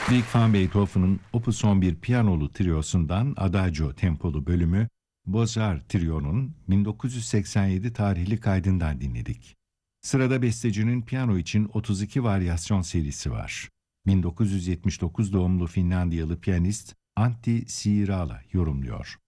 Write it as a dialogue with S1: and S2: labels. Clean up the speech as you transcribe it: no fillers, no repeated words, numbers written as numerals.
S1: Ludwig van Beethoven'ın Opus 11 piyanolu triosundan Adagio tempolu bölümü Bozar Trio'nun 1987 tarihli kaydından dinledik. Sırada bestecinin piyano için 32 varyasyon serisi var. 1979 doğumlu Finlandiyalı piyanist Antti Siirala yorumluyor.